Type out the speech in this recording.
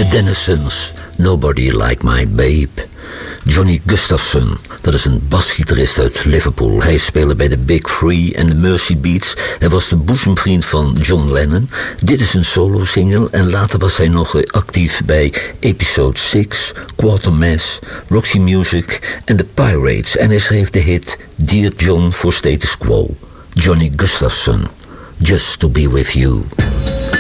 De Dennisons, Nobody Like My Babe. Johnny Gustafson, dat is een basgitarist uit Liverpool. Hij speelde bij de Big Three en de Mersey Beats. Hij was de boezemvriend van John Lennon. Dit is een solo-single en later was hij nog actief bij Episode 6, Quatermass, Roxy Music en The Pirates. En hij schreef de hit Dear John voor Status Quo. Johnny Gustafson, Just to Be With You.